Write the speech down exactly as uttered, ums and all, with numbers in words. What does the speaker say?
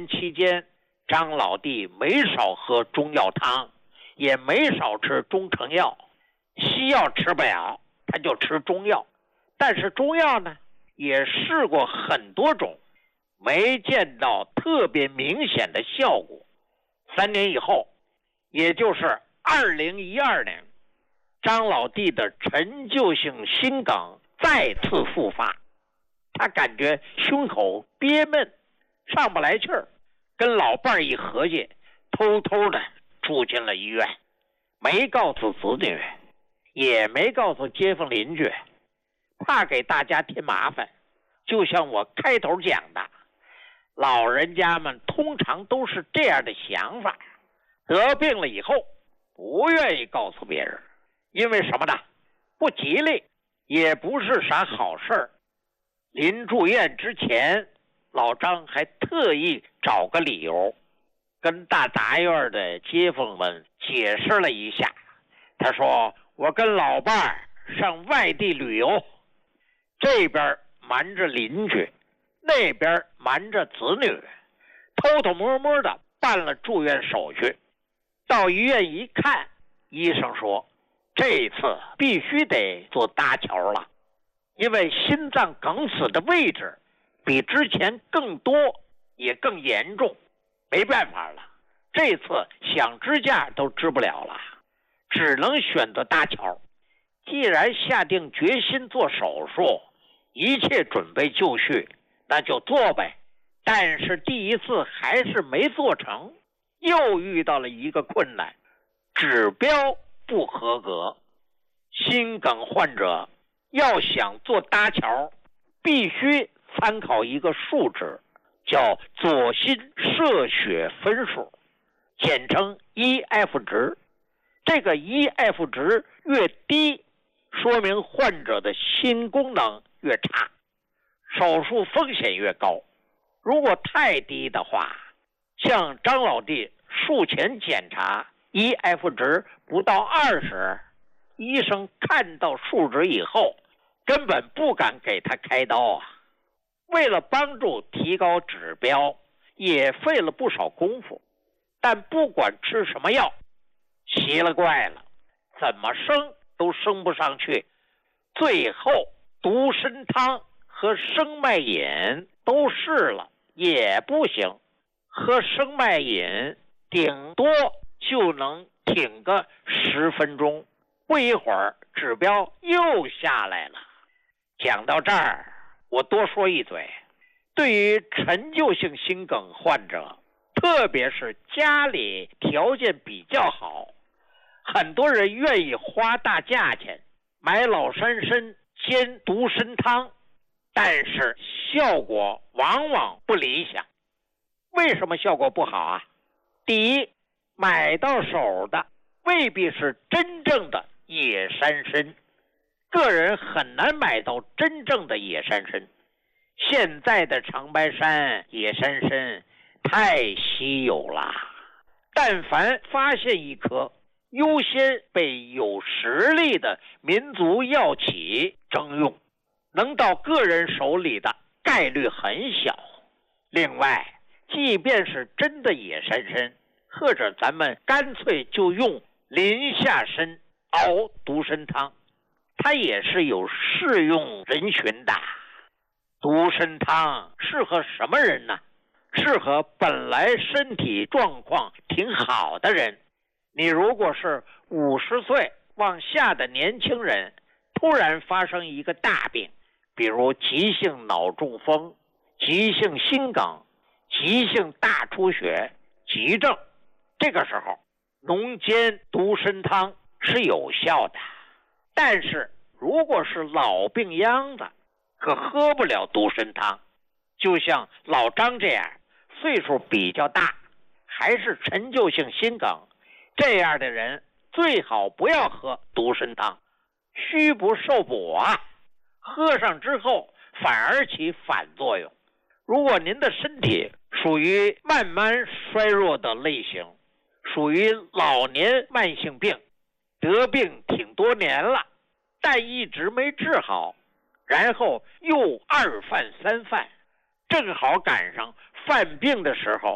年期间，张老弟没少喝中药汤，也没少吃中成药。西药吃不了，他就吃中药。但是中药呢，也试过很多种，没见到特别明显的效果。三年以后，也就是二零一二年，张老弟的陈旧性心梗再次复发，他感觉胸口憋闷，上不来气儿，跟老伴儿一合计，偷偷的住进了医院，没告诉子女，也没告诉街坊邻居，怕给大家添麻烦。就像我开头讲的，老人家们通常都是这样的想法，得病了以后不愿意告诉别人，因为什么呢？不吉利，也不是啥好事儿。临住院之前，老张还特意找个理由跟大杂院的街坊们解释了一下。他说，我跟老伴儿上外地旅游，这边瞒着邻居，那边瞒着子女，偷偷摸摸的办了住院手续。到医院一看，医生说这次必须得做搭桥了，因为心脏梗死的位置比之前更多也更严重，没办法了，这次想支架都支不了了，只能选择搭桥。既然下定决心做手术，一切准备就绪，那就做呗。但是第一次还是没做成，又遇到了一个困难，指标不合格。心梗患者要想做搭桥，必须参考一个数值，叫左心射血分数，简称 E F 值。这个 E F 值越低，说明患者的心功能越差，手术风险越高。如果太低的话，像张老弟术前检查 E F 值不到二十，医生看到数值以后根本不敢给他开刀啊。为了帮助提高指标，也费了不少功夫，但不管吃什么药，奇了怪了，怎么升都升不上去。最后独参汤和生脉饮都试了，也不行。喝生脉饮顶多就能挺个十分钟，不一会儿指标又下来了。讲到这儿，我多说一嘴，对于陈旧性心梗患者，特别是家里条件比较好，很多人愿意花大价钱买老山参煎独参汤，但是效果往往不理想。为什么效果不好啊？第一，买到手的未必是真正的野山参，个人很难买到真正的野山参。现在的长白山野山参太稀有了，但凡发现一颗，优先被有实力的民族药企征用，能到个人手里的概率很小。另外，即便是真的野山参，或者咱们干脆就用林下参熬独参汤，它也是有适用人群的。独参汤适合什么人呢？适合本来身体状况挺好的人。你如果是五十岁往下的年轻人，突然发生一个大病，比如急性脑中风、急性心梗、急性大出血、急症，这个时候浓煎独参汤是有效的。但是如果是老病秧子，可喝不了独参汤。就像老张这样岁数比较大，还是陈旧性心梗，这样的人最好不要喝独参汤，虚不受补啊，喝上之后反而起反作用。如果您的身体属于慢慢衰弱的类型，属于老年慢性病，得病挺多年了，但一直没治好，然后又二犯三犯，正好赶上犯病的时候